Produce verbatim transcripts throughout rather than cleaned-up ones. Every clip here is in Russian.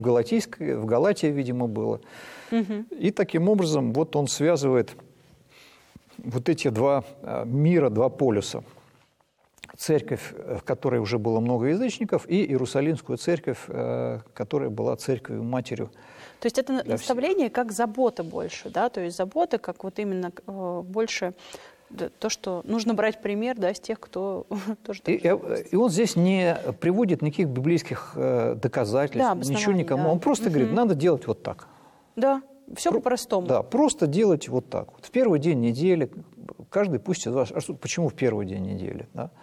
в Галатийской, в Галатии, видимо, было. Угу. И таким образом вот он связывает вот эти два мира, два полюса. Церковь, в которой уже было много язычников, и Иерусалимскую церковь, которая была церковью, матерью. То есть это наставление как забота больше, да? То есть забота как вот именно больше то, что нужно брать пример, да, с тех, кто тоже... И, и он здесь не приводит никаких библейских доказательств, да, ничего никому. Да. Он просто угу. говорит, надо делать вот так. Да, все Про, по-простому. Да, просто делать вот так. Вот в первый день недели, каждый пусть из вас... А что, почему в первый день недели? Да?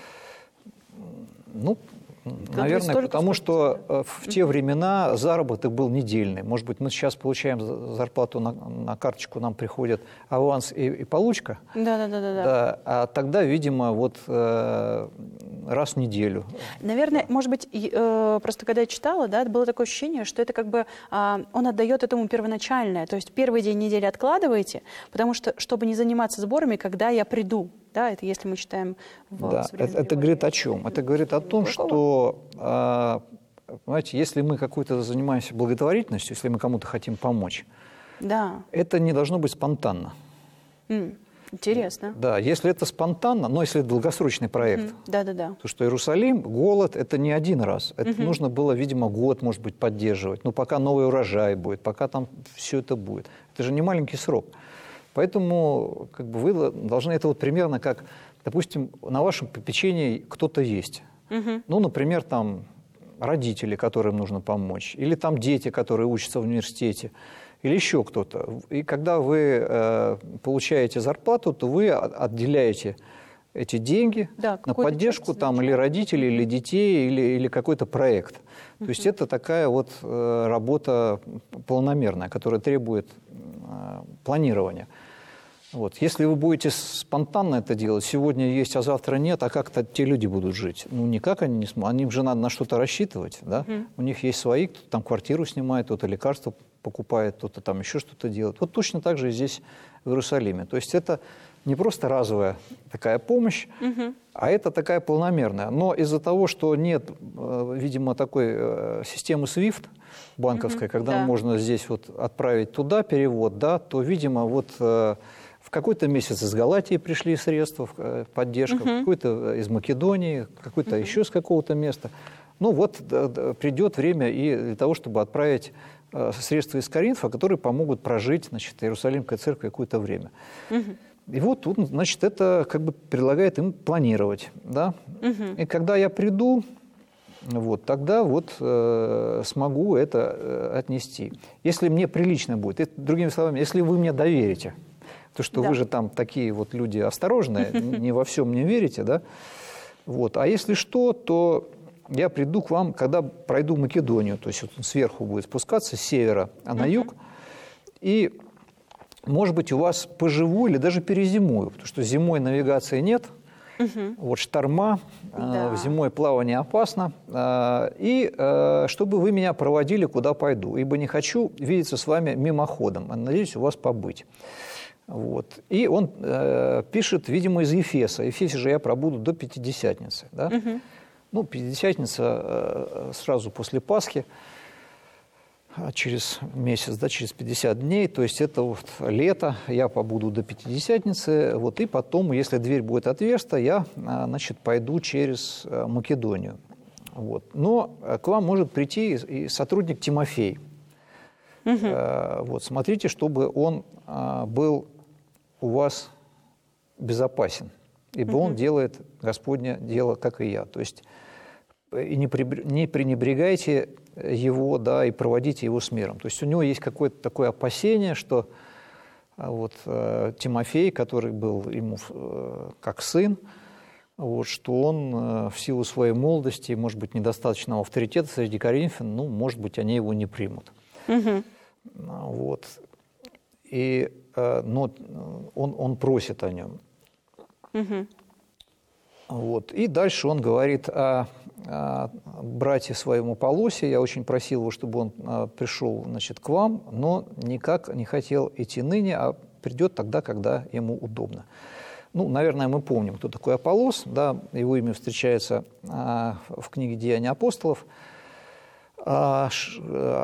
Ну, да, наверное, столько, потому что столько. в те времена заработок был недельный. Может быть, мы сейчас получаем зарплату на, на карточку, нам приходит аванс и, и получка. Да, да, да, да, да. А тогда, видимо, вот э, раз в неделю. Наверное, да. может быть, э, просто когда я читала, да, было такое ощущение, что это как бы э, он отдает этому первоначальное. То есть первый день недели откладываете, потому что, чтобы не заниматься сборами, когда я приду. Да, это если мы читаем в да, это, это говорит о чем? Это говорит о том, что, понимаете, если мы какой-то занимаемся благотворительностью, если мы кому-то хотим помочь, да. это не должно быть спонтанно. Mm, интересно. Да, если это спонтанно, но если это долгосрочный проект, mm, да, да, да. то что Иерусалим, голод, это не один раз. Это mm-hmm. нужно было, видимо, год, может быть, поддерживать. Ну, пока новый урожай будет, пока там все это будет. Это же не маленький срок. Поэтому как бы, вы должны это вот примерно как, допустим, на вашем попечении кто-то есть. Угу. Ну, например, там родители, которым нужно помочь, или там дети, которые учатся в университете, или еще кто-то. И когда вы э, получаете зарплату, то вы отделяете эти деньги да, на поддержку там, или родителей, или детей, или, или какой-то проект. Uh-huh. То есть это такая вот э, работа планомерная, которая требует э, планирования. Вот. Если вы будете спонтанно это делать, сегодня есть, а завтра нет, а как-то те люди будут жить? Ну, никак они не смогут. Им же надо на что-то рассчитывать. Да? Uh-huh. У них есть свои, кто-то там квартиру снимает, кто-то лекарства покупает, кто-то там еще что-то делает. Вот точно так же и здесь, в Иерусалиме. То есть это не просто разовая такая помощь, угу. а это такая полномерная. Но из-за того, что нет, видимо, такой системы свифт банковской, угу. когда да. можно здесь вот отправить туда перевод, да, то, видимо, вот в какой-то месяц из Галатии пришли средства, поддержка, угу. какой-то из Македонии, какой-то угу. еще с какого-то места. Ну вот придет время и для того, чтобы отправить средства из Коринфа, которые помогут прожить, значит, Иерусалимской церкви какое-то время. Угу. И вот тут, значит, это как бы предлагает им планировать, да. Угу. И когда я приду, вот, тогда вот э, смогу это э, отнести. Если мне прилично будет, это, другими словами, если вы мне доверите, то что да. вы же там такие вот люди осторожные, не во всем мне верите, да. Вот. А если что, то я приду к вам, когда пройду Македонию, то есть вот он сверху будет спускаться с севера, а на юг, и может быть, у вас поживу или даже перезимую, потому что зимой навигации нет, угу. вот шторма, да. э, зимой плавание опасно, э, и э, чтобы вы меня проводили, куда пойду, ибо не хочу видеться с вами мимоходом, а надеюсь у вас побыть. Вот. И он э, пишет, видимо, из Ефеса. В Ефесе же я пробуду до Пятидесятницы. Да? Угу. Ну, Пятидесятница э, сразу после Пасхи, через месяц, да, через пятьдесят дней, то есть это вот лето, я побуду до Пятидесятницы, вот, и потом, если дверь будет отверста, я, значит, пойду через Македонию. Вот. Но к вам может прийти и сотрудник Тимофей. Угу. Вот, смотрите, чтобы он был у вас безопасен, ибо угу. он делает Господне дело, как и я. То есть и не пренебрегайте его, да, и проводите его с миром. То есть у него есть какое-то такое опасение, что вот, э, Тимофей, который был ему э, как сын, вот, что он э, в силу своей молодости, может быть, недостаточного авторитета среди коринфян, ну, может быть, они его не примут. Угу. Вот. И, э, но он, он просит о нем. Угу. Вот. И дальше он говорит о, о брате своему Полосе. Я очень просил его, чтобы он а, пришел, значит, к вам, но никак не хотел идти ныне, а придет тогда, когда ему удобно. Ну, наверное, мы помним, кто такой Аполлос. Да, его имя встречается а, в книге «Деяния апостолов». А,